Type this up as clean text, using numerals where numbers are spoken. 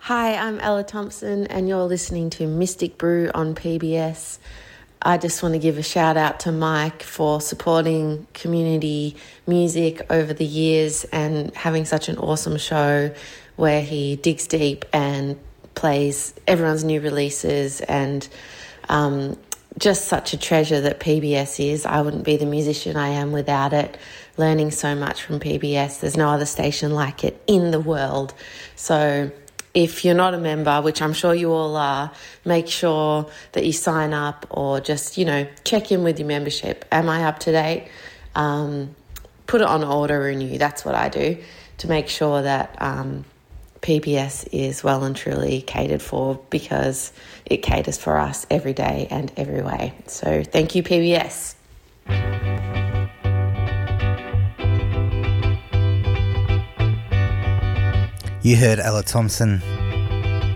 Hi, I'm Ella Thompson, and you're listening to Mystic Brew on PBS. I just want to give a shout out to Mike for supporting community music over the years and having such an awesome show where he digs deep and plays everyone's new releases, and just such a treasure that PBS is. I wouldn't be the musician I am without it. Learning so much from PBS. There's no other station like it in the world. So if you're not a member, which I'm sure you all are, make sure that you sign up or just, check in with your membership. Am I up to date? Put it on auto renew. That's what I do to make sure that PBS is well and truly catered for, because it caters for us every day and every way. So thank you, PBS. You heard Ella Thompson